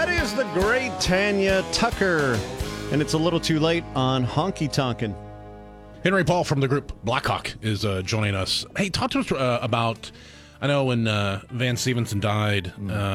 That is the great Tanya Tucker. And it's a little too late on Honky Tonkin'. Henry Paul from the group Blackhawk is joining us. Hey, talk to us about, I know when Van Stevenson died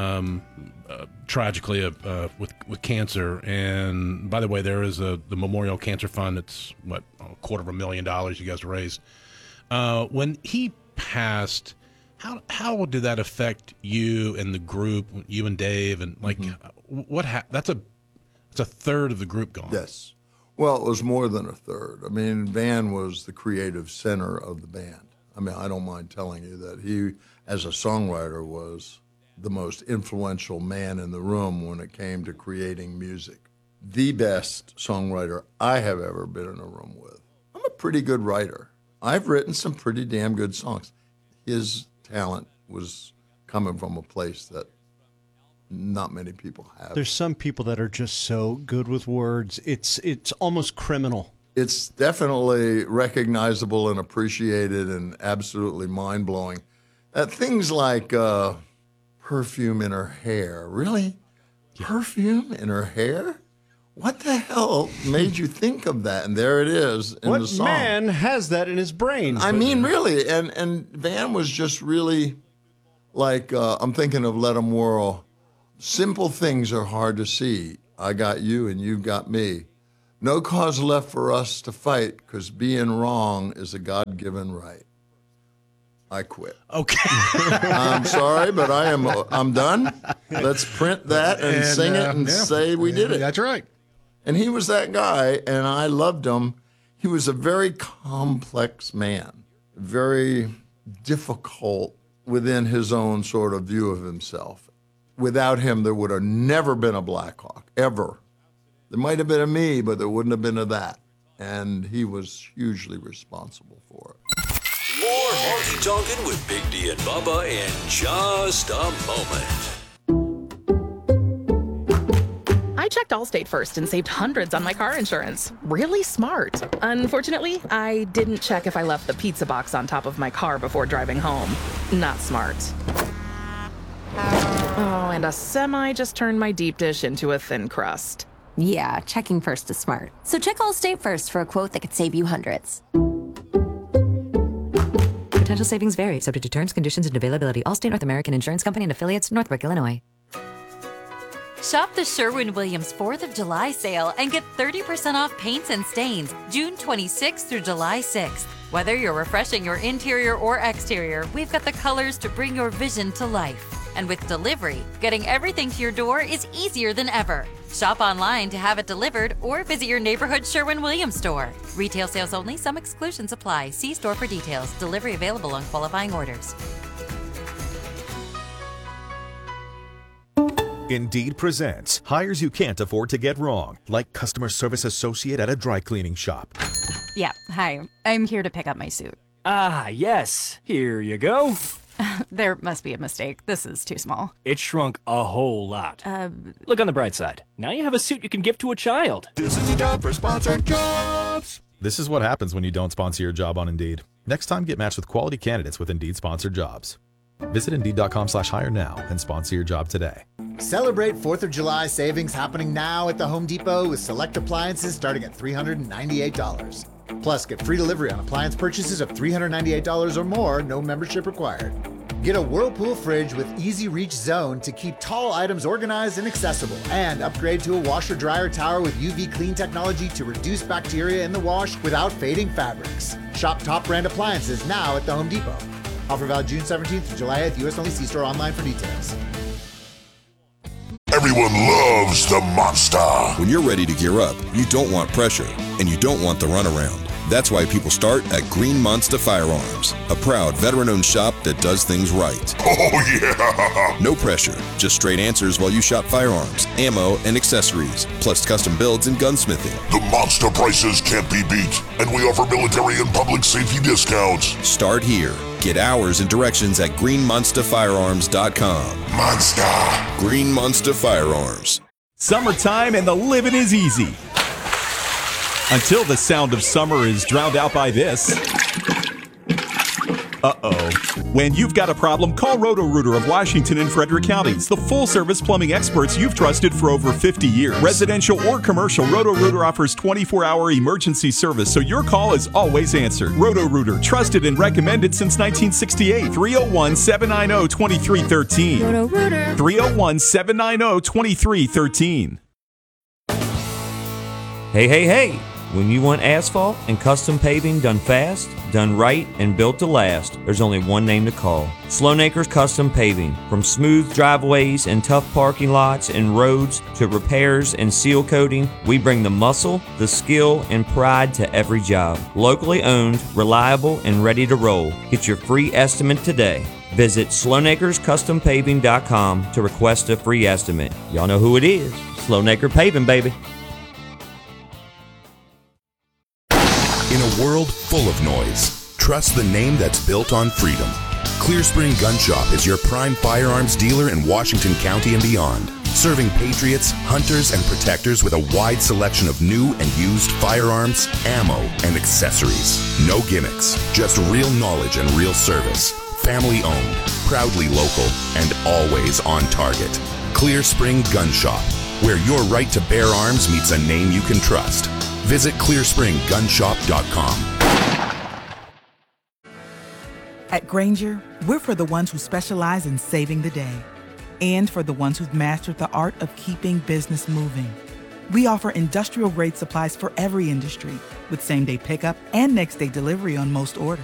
tragically with cancer, and by the way, there is the Memorial Cancer Fund. It's, $250,000 you guys raised. When he passed, how did that affect you and the group, you and Dave, and that's a third of the group gone. Yes. Well, it was more than a third. I mean, Van was the creative center of the band. I mean, I don't mind telling you that he, as a songwriter, was the most influential man in the room when it came to creating music. The best songwriter I have ever been in a room with. I'm a pretty good writer. I've written some pretty damn good songs. His talent was coming from a place that not many people have. There's some people that are just so good with words. It's almost criminal. It's definitely recognizable and appreciated and absolutely mind-blowing. Things like perfume in her hair. Really? Yeah. Perfume in her hair? What the hell made you think of that? And there it is in the song. What man has that in his brain? I mean, really. And Van was just really like, I'm thinking of Let 'Em Whirl. Simple things are hard to see. I got you and you got me. No cause left for us to fight because being wrong is a God-given right. I quit. Okay. I'm sorry, but I'm done. Let's print that and sing it and say we did it. That's right. And he was that guy, and I loved him. He was a very complex man, very difficult within his own sort of view of himself. Without him, there would have never been a Blackhawk, ever. There might have been a me, but there wouldn't have been a that. And he was hugely responsible for it. More Honky Tonkin' with Big D and Bubba in just a moment. I checked Allstate first and saved hundreds on my car insurance. Really smart. Unfortunately, I didn't check if I left the pizza box on top of my car before driving home. Not smart. Oh, and a semi just turned my deep dish into a thin crust. Yeah, checking first is smart. So check Allstate first for a quote that could save you hundreds. Potential savings vary, subject to terms, conditions, and availability. Allstate North American Insurance Company and affiliates, Northbrook, Illinois. Shop the Sherwin-Williams 4th of July sale and get 30% off paints and stains June 26th through July 6th. Whether you're refreshing your interior or exterior, we've got the colors to bring your vision to life. And with delivery, getting everything to your door is easier than ever. Shop online to have it delivered or visit your neighborhood Sherwin-Williams store. Retail sales only. Some exclusions apply. See store for details. Delivery available on qualifying orders. Indeed presents hires you can't afford to get wrong, like customer service associate at a dry cleaning shop. Yeah, hi. I'm here to pick up my suit. Ah, yes. Here you go. There must be a mistake. This is too small. It shrunk a whole lot. Look on the bright side. Now you have a suit you can give to a child. This is a job for sponsored jobs. This is what happens when you don't sponsor your job on Indeed. Next time, get matched with quality candidates with Indeed sponsored jobs. Visit Indeed.com/hire now and sponsor your job today. Celebrate 4th of July savings happening now at the Home Depot with select appliances starting at $398. Plus, get free delivery on appliance purchases of $398 or more, no membership required. Get a Whirlpool fridge with Easy Reach Zone to keep tall items organized and accessible. And upgrade to a washer-dryer tower with UV clean technology to reduce bacteria in the wash without fading fabrics. Shop top brand appliances now at the Home Depot. Offer valid June 17th to July 8th, U.S. only. See store online for details. Everyone loves the Monster. When you're ready to gear up, you don't want pressure, and you don't want the runaround. That's why people start at Green Monster Firearms, a proud veteran-owned shop that does things right. Oh, yeah! No pressure, just straight answers while you shop firearms, ammo, and accessories, plus custom builds and gunsmithing. The Monster prices can't be beat, and we offer military and public safety discounts. Start here. Get hours and directions at greenmonsterfirearms.com. Monster! Green Monster Firearms. Summertime and the living is easy. Until the sound of summer is drowned out by this. Uh-oh. When you've got a problem, call Roto-Rooter of Washington and Frederick counties, the full-service plumbing experts you've trusted for over 50 years. Residential or commercial, Roto-Rooter offers 24-hour emergency service, so your call is always answered. Roto-Rooter, trusted and recommended since 1968. 301-790-2313. Roto-Rooter. 301-790-2313. Hey. When you want asphalt and custom paving done fast, done right, and built to last, there's only one name to call. Sloan Acres Custom Paving. From smooth driveways and tough parking lots and roads to repairs and seal coating, we bring the muscle, the skill, and pride to every job. Locally owned, reliable, and ready to roll. Get your free estimate today. Visit SloanAcresCustomPaving.com to request a free estimate. Y'all know who it is. Sloan Acre Paving, baby. In a world full of noise, trust the name that's built on freedom. Clear Spring Gun Shop is your prime firearms dealer in Washington County and beyond, serving patriots, hunters, and protectors with a wide selection of new and used firearms, ammo, and accessories. No gimmicks, just real knowledge and real service. Family owned, proudly local, and always on target. Clear Spring Gun Shop, where your right to bear arms meets a name you can trust. Visit clearspringgunshop.com. At Grainger, we're for the ones who specialize in saving the day and for the ones who've mastered the art of keeping business moving. We offer industrial-grade supplies for every industry with same-day pickup and next-day delivery on most orders.